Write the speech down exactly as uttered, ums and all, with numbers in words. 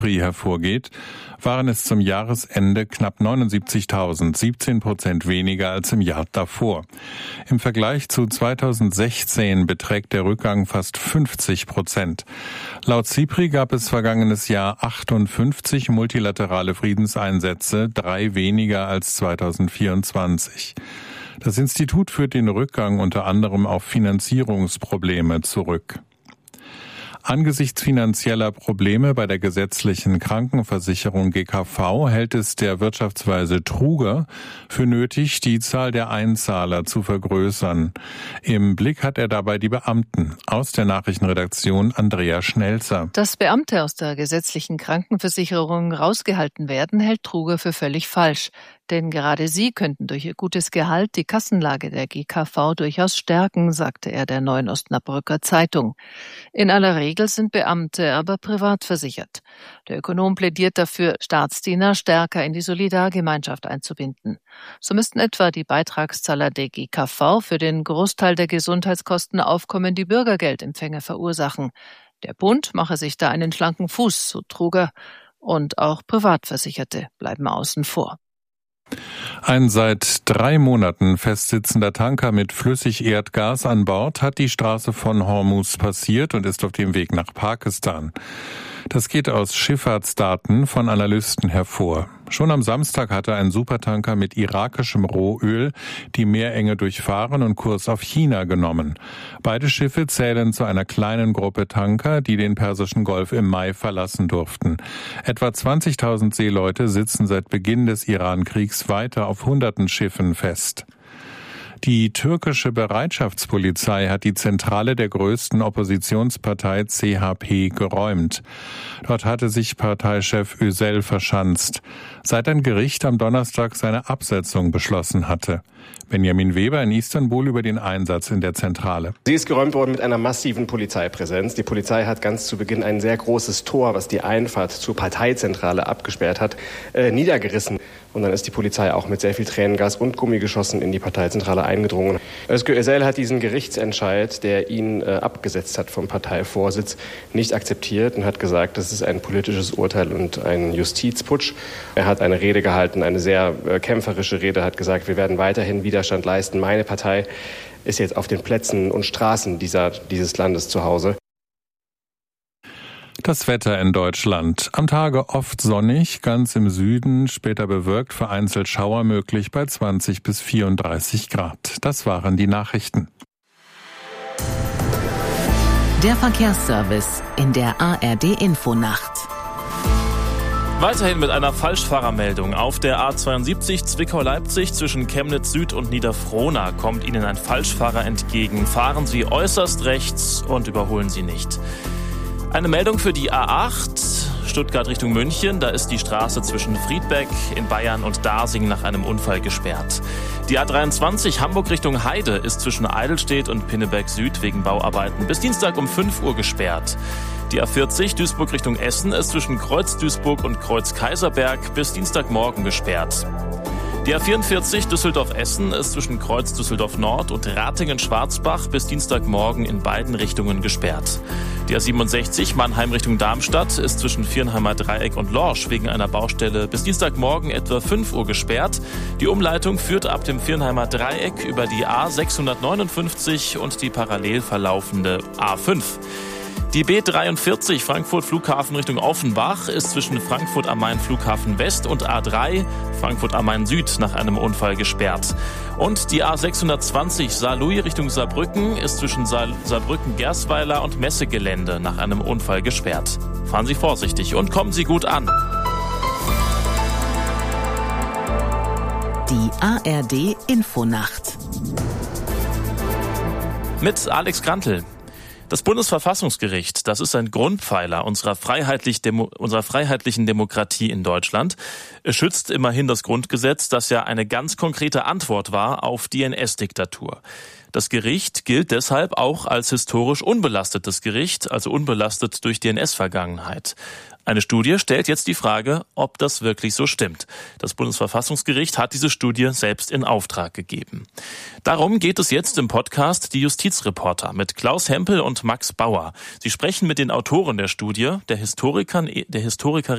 hervorgeht, waren es zum Jahresende knapp neunundsiebzigtausend, siebzehn Prozent weniger als im Jahr davor. Im Vergleich zu zweitausendsechzehn beträgt der Rückgang fast fünfzig Prozent. Laut SIPRI gab es vergangenes Jahr achtundfünfzig multilaterale Friedenseinsätze, drei weniger als zweitausendvierundzwanzig. Das Institut führt den Rückgang unter anderem auf Finanzierungsprobleme zurück. Angesichts finanzieller Probleme bei der gesetzlichen Krankenversicherung G K V hält es der Wirtschaftsweise Truger für nötig, die Zahl der Einzahler zu vergrößern. Im Blick hat er dabei die Beamten. Aus der Nachrichtenredaktion Andrea Schnelzer. Dass Beamte aus der gesetzlichen Krankenversicherung rausgehalten werden, hält Truger für völlig falsch. Denn gerade sie könnten durch ihr gutes Gehalt die Kassenlage der G K V durchaus stärken, sagte er der Neuen Osnabrücker Zeitung. In aller Regel sind Beamte aber privat versichert. Der Ökonom plädiert dafür, Staatsdiener stärker in die Solidargemeinschaft einzubinden. So müssten etwa die Beitragszahler der G K V für den Großteil der Gesundheitskosten aufkommende Bürgergeldempfänger verursachen. Der Bund mache sich da einen schlanken Fuß, so Truger, und auch Privatversicherte bleiben außen vor. Ein seit drei Monaten festsitzender Tanker mit Flüssigerdgas an Bord hat die Straße von Hormuz passiert und ist auf dem Weg nach Pakistan. Das geht aus Schifffahrtsdaten von Analysten hervor. Schon am Samstag hatte ein Supertanker mit irakischem Rohöl die Meerenge durchfahren und Kurs auf China genommen. Beide Schiffe zählen zu einer kleinen Gruppe Tanker, die den Persischen Golf im Mai verlassen durften. Etwa zwanzigtausend Seeleute sitzen seit Beginn des Iran-Kriegs weiter auf hunderten Schiffen fest. Die türkische Bereitschaftspolizei hat die Zentrale der größten Oppositionspartei C H P geräumt. Dort hatte sich Parteichef Özel verschanzt, seit ein Gericht am Donnerstag seine Absetzung beschlossen hatte. Benjamin Weber in Istanbul über den Einsatz in der Zentrale. Sie ist geräumt worden mit einer massiven Polizeipräsenz. Die Polizei hat ganz zu Beginn ein sehr großes Tor, was die Einfahrt zur Parteizentrale abgesperrt hat, äh, niedergerissen. Und dann ist die Polizei auch mit sehr viel Tränengas und Gummigeschossen in die Parteizentrale eingedrungen. Özgür Özel hat diesen Gerichtsentscheid, der ihn äh, abgesetzt hat vom Parteivorsitz, nicht akzeptiert und hat gesagt, das ist ein politisches Urteil und ein Justizputsch. Er hat eine Rede gehalten, eine sehr äh, kämpferische Rede, hat gesagt, wir werden weiterhin Widerstand leisten. Meine Partei ist jetzt auf den Plätzen und Straßen dieser, dieses Landes zu Hause. Das Wetter in Deutschland. Am Tage oft sonnig, ganz im Süden, später bewölkt, vereinzelt Schauer möglich bei zwanzig bis vierunddreißig Grad. Das waren die Nachrichten. Der Verkehrsservice in der A R D-Infonacht. Weiterhin mit einer Falschfahrermeldung. Auf der A zweiundsiebzig Zwickau-Leipzig zwischen Chemnitz Süd und Niederfrohna kommt Ihnen ein Falschfahrer entgegen. Fahren Sie äußerst rechts und überholen Sie nicht. Eine Meldung für die A acht, Stuttgart Richtung München. Da ist die Straße zwischen Friedbeck in Bayern und Dasing nach einem Unfall gesperrt. Die A dreiundzwanzig Hamburg Richtung Heide ist zwischen Eidelstedt und Pinneberg Süd wegen Bauarbeiten bis Dienstag um fünf Uhr gesperrt. Die A vierzig Duisburg Richtung Essen ist zwischen Kreuz Duisburg und Kreuz Kaiserberg bis Dienstagmorgen gesperrt. Die A vierundvierzig Düsseldorf-Essen ist zwischen Kreuz Düsseldorf Nord und Ratingen-Schwarzbach bis Dienstagmorgen in beiden Richtungen gesperrt. Die A siebenundsechzig Mannheim Richtung Darmstadt ist zwischen Viernheimer Dreieck und Lorsch wegen einer Baustelle bis Dienstagmorgen etwa fünf Uhr gesperrt. Die Umleitung führt ab dem Viernheimer Dreieck über die A sechshundertneunundfünfzig und die parallel verlaufende A fünf. Die B dreiundvierzig Frankfurt Flughafen Richtung Offenbach ist zwischen Frankfurt am Main Flughafen West und A drei Frankfurt am Main Süd nach einem Unfall gesperrt. Und die A sechshundertzwanzig Saarlouis Richtung Saarbrücken ist zwischen Saar- Saarbrücken-Gersweiler und Messegelände nach einem Unfall gesperrt. Fahren Sie vorsichtig und kommen Sie gut an. Die A R D-Infonacht. Mit Alex Grantl. Das Bundesverfassungsgericht, das ist ein Grundpfeiler unserer, freiheitlich Demo, unserer freiheitlichen Demokratie in Deutschland. Es schützt immerhin das Grundgesetz, das ja eine ganz konkrete Antwort war auf die N S-Diktatur. Das Gericht gilt deshalb auch als historisch unbelastetes Gericht, also unbelastet durch die N S-Vergangenheit. Eine Studie stellt jetzt die Frage, ob das wirklich so stimmt. Das Bundesverfassungsgericht hat diese Studie selbst in Auftrag gegeben. Darum geht es jetzt im Podcast Die Justizreporter mit Klaus Hempel und Max Bauer. Sie sprechen mit den Autoren der Studie, der Historikerin, der Historikerin